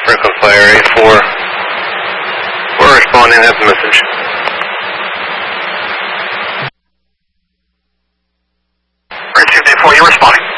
Franklin Fire 84. We're responding, have a message. Received 84, you responding?